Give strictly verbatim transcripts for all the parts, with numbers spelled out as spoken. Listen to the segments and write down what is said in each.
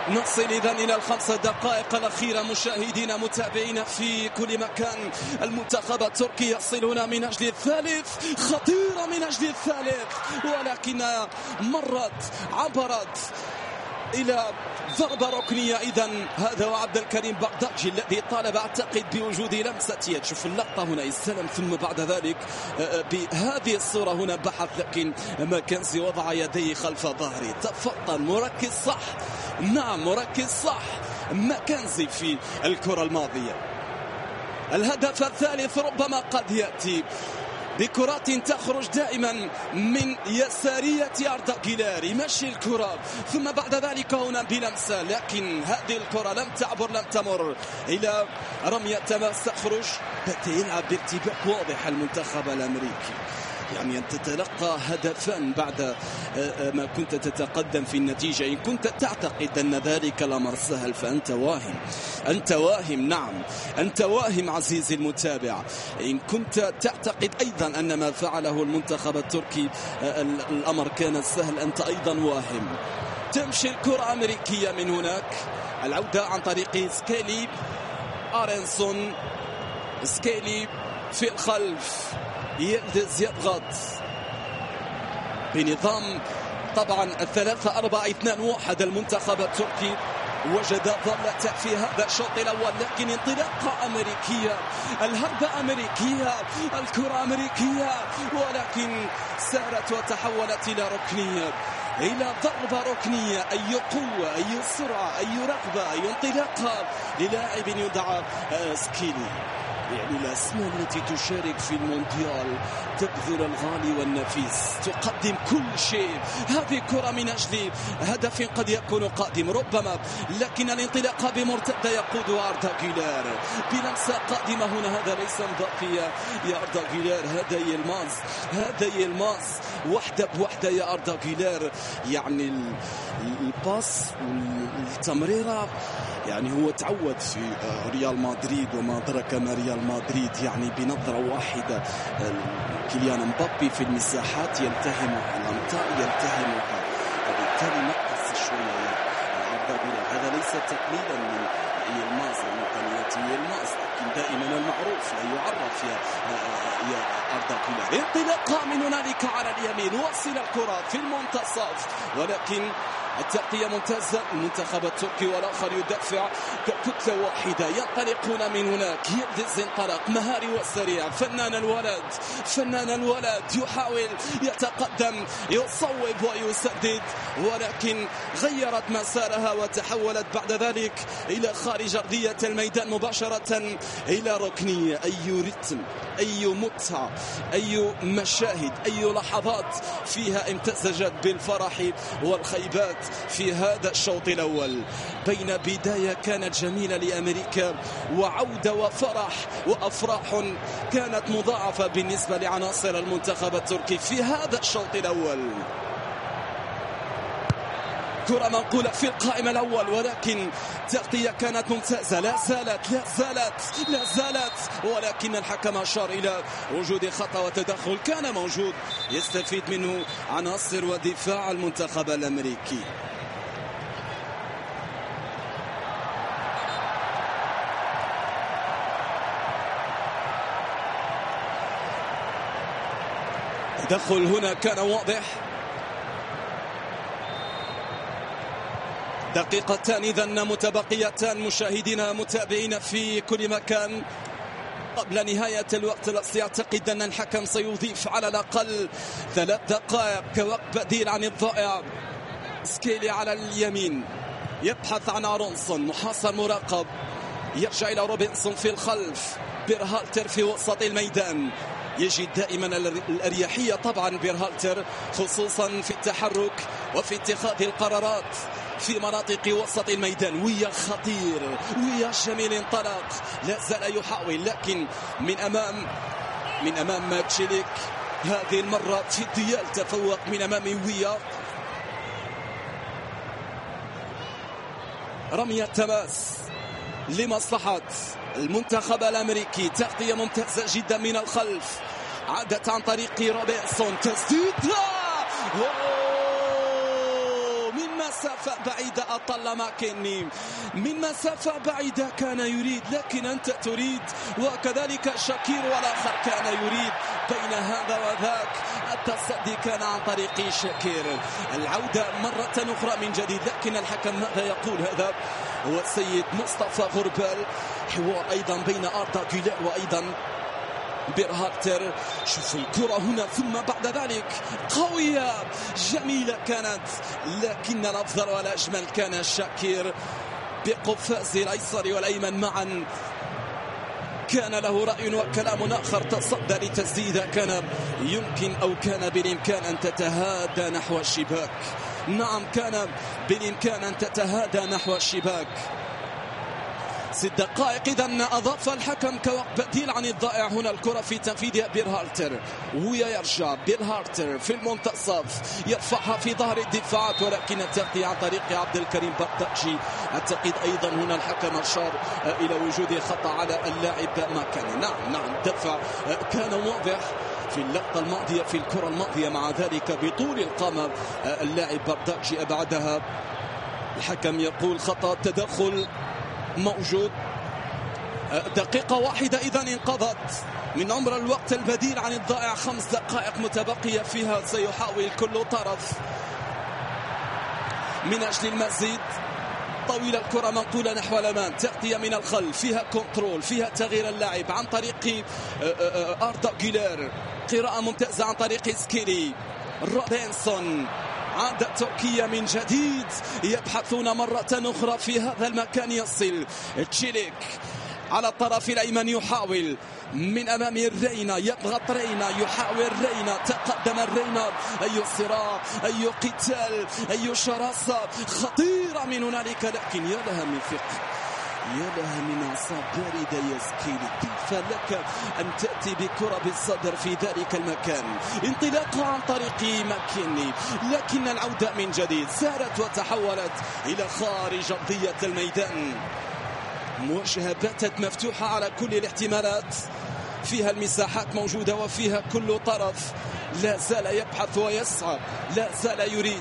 نصل إذن إلى الخمسة دقائق الأخيرة مشاهدينا متابعين في كل مكان. المنتخب التركي يصلون من أجل الثالث، خطيرة من أجل الثالث، ولكنها مرت عبرت إلى ضربة ركنية. إذن هذا هو عبد الكريم بغدادي الذي طالب أعتقد بوجود لمسة يد. شوف اللقطة هنا يستلم، ثم بعد ذلك بهذه الصورة هنا بحث، لكن ماكنزي وضع يديه خلف ظهره. تفطن، مركز صح، نعم مركز صح ماكنزي في الكرة الماضية. الهدف الثالث ربما قد يأتي بكرات تخرج دائما من يسارية أردا جيلير، يمشي الكرة ثم بعد ذلك هنا بلمسة، لكن هذه الكرة لم تعبر لم تمر إلى رمية تماس تخرج. بدأ يلعب بارتباك واضح المنتخب الأمريكي، يعني أن تتلقى هدفا بعد ما كنت تتقدم في النتيجة. إن كنت تعتقد أن ذلك الأمر سهل فأنت واهم، أنت واهم، نعم أنت واهم عزيزي المتابع. إن كنت تعتقد أيضا أن ما فعله المنتخب التركي الأمر كان سهل أنت أيضا واهم. تمشي الكرة أمريكية من هناك، العودة عن طريق سكيلي، أرنسون، سكيلي في الخلف يلدز يضغط بنظام طبعا الثلاثة أربعة اثنان واحد. المنتخب التركي وجد ضلة في هذا الشوط الأول، لكن انطلاقة أمريكية، الهربة أمريكية، الكرة أمريكية، ولكن سارت وتحولت إلى ركنية، إلى ضربة ركنية. أي قوة، أي سرعة، أي رغبة، أي انطلاقة للاعب يدعى سكيلي. يعني الأسماء التي تشارك في المونديال تبذل الغالي والنفيس، تقدم كل شيء. هذه كرة من أجل هدف قد يكون قادم ربما، لكن الانطلاقة بمرتدة يقودها أردا جيلير بلمسة قادمة هنا. هذا ليس مضافية يا أردا جيلير، هذا يلماس، هذا يلماس وحدة بوحدة يا أردا جيلير. يعني الباس والتمريرة، يعني هو تعود في ريال مدريد وما أدرك ما ريال مدريد، يعني بنظرة واحدة كيليان مبابي في المساحات يلتهمها، الأمتار يلتهمها، وبالتالي نقص شوية أردا جيلير. هذا ليس تقليلا من يلماس وإمكانيات يلماس، لكن دائما المعروف لا يعرف يا يا أردا جيلير. انطلاقة من هنالك على اليمين، وصل الكرة في المنتصف، ولكن التغطية ممتازة. المنتخب التركي والآخر يدافع ككتلة واحدة، ينطلقون من هناك. يلدز انطلق مهاري وسريع، فنان الولد، فنان الولد يحاول يتقدم، يصوب ويسدد، ولكن غيرت مسارها وتحولت بعد ذلك إلى خارج أرضية الميدان مباشرة إلى ركنية. أي رتم، أي متعة، أي مشاهد، أي لحظات فيها امتزجت بالفرح والخيبات في هذا الشوط الأول. بين بداية كانت جميلة لأمريكا وعودة وفرح وأفراح كانت مضاعفة بالنسبة لعناصر المنتخب التركي في هذا الشوط الأول. كرة منقولة في القائمة الأول، ولكن تغطية كانت ممتازة. لا زالت لا زالت لا زالت ولكن الحكم أشار إلى وجود خطأ وتدخل كان موجود يستفيد منه عناصر ودفاع المنتخب الأمريكي. تدخل هنا كان واضح. دقيقتان إذن متبقيتان مشاهدينا متابعين في كل مكان قبل نهاية الوقت الأصلي. أعتقد أن الحكم سيضيف على الأقل ثلاث دقائق كوقت بديل عن الضائع. سكيلي على اليمين يبحث عن أرونسون، محاصر مراقب، يرجع إلى روبنسون في الخلف، بيرهالتر في وسط الميدان. يجد دائما الأريحية طبعا بيرهالتر، خصوصا في التحرك وفي اتخاذ القرارات في مناطق وسط الميدان. ويا خطير، ويا جميل، انطلق، لا زال يحاول، لكن من أمام من أمام ماتشيليك. هذه المرة تديال تفوق من أمام ويا. رمية تماس لمصلحة المنتخب الأمريكي. تغطية ممتازة جدا من الخلف، عادت عن طريق روبنسون، تسديد مسافة بعيدة أطل ماكيني من مسافة بعيدة كان يريد، لكن أنت تريد وكذلك شاكير والآخر كان يريد. بين هذا وذاك التصدي كان عن طريق شاكير. العودة مرة أخرى من جديد، لكن الحكم ماذا يقول؟ هذا هو السيد مصطفى غربال. حوار أيضا بين أردا جولير وأيضا بيرهالتر. شوف الكرة هنا ثم بعد ذلك قوية جميلة كانت، لكن الأفضل والأجمل كان شاكير بقفاز الأيسر والأيمن معا. كان له رأي وكلام آخر، تصدى لتسديدة كان يمكن أو كان بالإمكان أن تتهادى نحو الشباك. نعم كان بالإمكان أن تتهادى نحو الشباك. ست دقائق إذن أضاف الحكم كوقت بديل عن الضائع. هنا الكرة في تنفيذها بيرهالتر، ويا يرجع بيرهالتر في المنتصف يرفعها في ظهر الدفاعات، ولكن التغطية عن طريق عبد الكريم برداجي. أعتقد أيضا هنا الحكم أشار إلى وجود خطأ على اللاعب ماكاني. نعم نعم دفع كان واضح في اللقطة الماضية في الكرة الماضية، مع ذلك بطول القامة اللاعب برداجي أبعدها. الحكم يقول خطأ تدخل موجود. دقيقة واحدة إذا انقضت من عمر الوقت البديل عن الضائع، خمس دقائق متبقية فيها. سيحاول كل طرف من أجل المزيد. طويلة الكرة منقولة نحو الأمام، تغطية من الخلف، فيها كنترول، فيها تغيير اللاعب عن طريق أردا جولير. قراءة ممتازة عن طريق سكيلي. روبنسون. عادة تركيا من جديد يبحثون مرة أخرى في هذا المكان. يصل تشيليك على الطرف الأيمن، يحاول من أمام الرينا، يضغط رينا، يحاول رينا، تقدم الرينا. أي صراع، أي قتال، أي شراسة خطيرة من هنالك، لكن يا لها من فقه، يا لها من أعصاب باردة يا سكيلي. فلك أن تأتي بكرة بالصدر في ذلك المكان. انطلاقة عن طريق ماكيني، لكن العودة من جديد سارت وتحولت إلى خارج أرضية الميدان. مواجهة باتت مفتوحة على كل الاحتمالات، فيها المساحات موجودة وفيها كل طرف لا زال يبحث ويسعى، لا زال يريد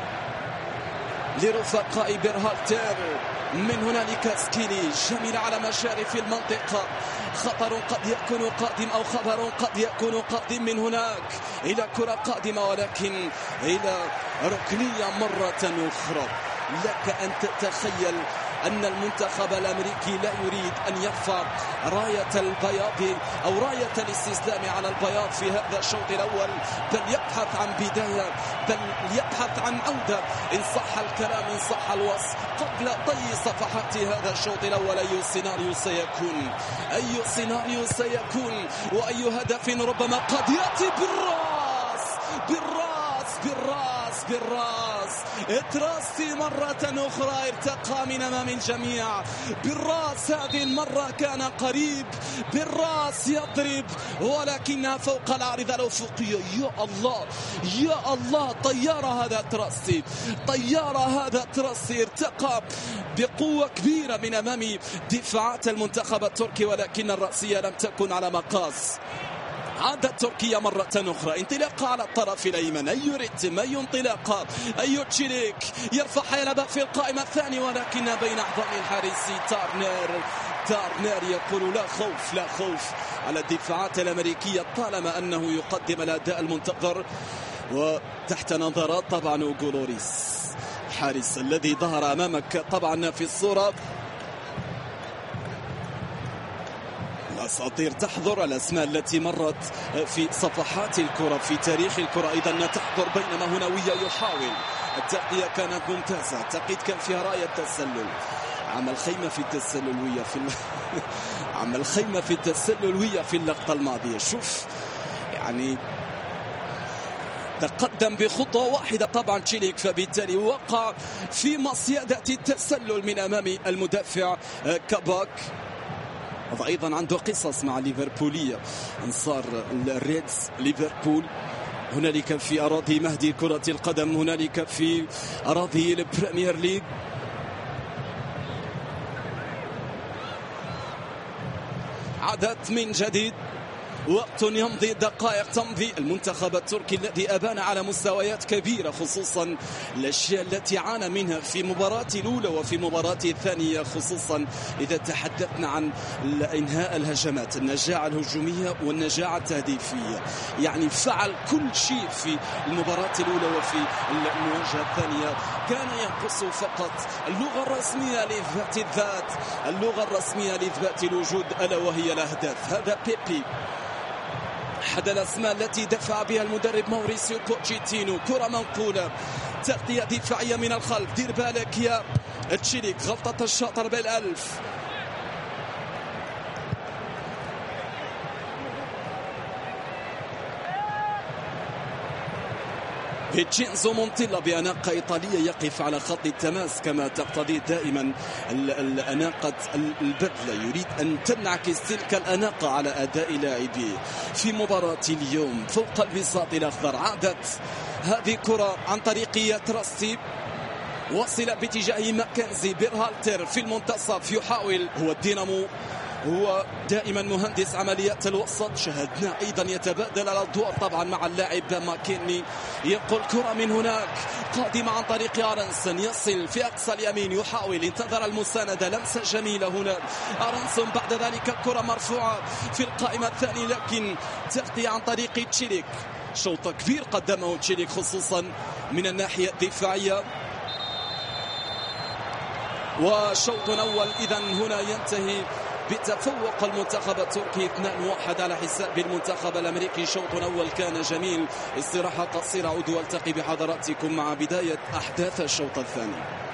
لرفقاء بيرهالتر. من هنالك سكيلي جميل على مشارف المنطقة. خطر قد يكون قادم أو خبر قد يكون قادم من هناك إلى كرة قادمة، ولكن إلى ركنية مرة أخرى. لك أن تتخيل أن المنتخب الأمريكي لا يريد أن يرفع راية البياض أو راية الاستسلام على البياض في هذا الشوط الأول، بل يبحث عن بداية، بل يبحث عن عودة إن صح الكلام، إن صح الوصف، قبل طي صفحات هذا الشوط الأول. أي سيناريو سيكون، أي سيناريو سيكون، وأي هدف ربما قد يأتي بالراس بالراس بالراس بالراس. تراستي مرة أخرى ارتقى من أمام الجميع بالراس. هذه المرة كان قريب بالراس يضرب، ولكنها فوق العارضة الأفقية. يا الله يا الله، طيارة هذا تراستي، طيارة هذا تراستي. ارتقى بقوة كبيرة من أمام دفاعات المنتخب التركي، ولكن الرأسية لم تكن على مقاس. عادت تركيا مرة أخرى، انطلاقة على الطرف الأيمن. أي رتم، أي انطلاقة، أي تشيليك يرفع يلعب في القائمة الثانية، ولكن بين أحضان الحارس تارنر. تارنر يقول لا خوف، لا خوف على الدفاعات الأمريكية طالما أنه يقدم الأداء المنتظر. وتحت نظرات طبعا أوغولوريس الحارس الذي ظهر أمامك طبعا في الصورة. الأساطير تحضر، الأسماء التي مرت في صفحات الكرة في تاريخ الكرة أيضا تحضر، بينما هنوية يحاول. التغطية كانت ممتازة، أعتقد كان فيها راية تسلل. عمل خيمة في التسللوية في عمل خيمة في التسللوية في اللقطة الماضية. شوف يعني تقدم بخطوة واحدة طبعا تشيليك، فبالتالي وقع في مصيدة التسلل من أمام المدافع كاباك. أيضا عنده قصص مع ليفربولية، أنصار الريدز ليفربول، هنالك في أراضي مهدي كرة القدم، هنالك في أراضي البريمير ليج. عادت من جديد وقت يمضي، دقائق تمضي. المنتخب التركي الذي أبان على مستويات كبيرة، خصوصا الأشياء التي عانى منها في مباراة الأولى وفي مباراة الثانية، خصوصا إذا تحدثنا عن إنهاء الهجمات، النجاعة الهجومية والنجاعة التهديفية. يعني فعل كل شيء في المباراة الأولى وفي المواجهة الثانية. كان ينقص فقط اللغة الرسمية لإثبات الذات، اللغة الرسمية لإثبات الوجود، ألا وهي الأهداف. هذا بيبي، أحد الأسماء التي دفع بها المدرب موريسيو بوتشيتينو. كرة منقولة، تغطية دفاعية من الخلف. دير بالك يا تشيليك، غلطة الشاطر بالألف. فيتشينزو مونتيلا بأناقة إيطالية يقف على خط التماس كما تقتضي دائما الأناقة البذلة. يريد أن تنعكس تلك الأناقة على أداء لاعبيه في مباراة اليوم فوق البساط الأخضر. عادت هذه كرة عن طريق ياتراستي، وصل باتجاه ماكنزي. بيرهالتر في المنتصف يحاول، هو الدينامو، هو دائما مهندس عمليات الوسط. شاهدنا أيضا يتبادل الأدوار طبعا مع اللاعب ماكيني. ينقل كرة من هناك قادمة عن طريق أرنسون، يصل في أقصى اليمين، يحاول، انتظر المساندة، لمسة جميلة هنا أرنسون. بعد ذلك الكرة مرفوعة في القائمة الثانية، لكن تغطية عن طريق تشيليك. شوط كبير قدمه تشيليك خصوصا من الناحية الدفاعية. وشوط أول إذا هنا ينتهي بتفوق المنتخب التركي اثنين واحد على حساب المنتخب الأمريكي. شوط أول كان جميل. استراحة قصيرة، عود والتقي بحضراتكم مع بداية أحداث الشوط الثاني.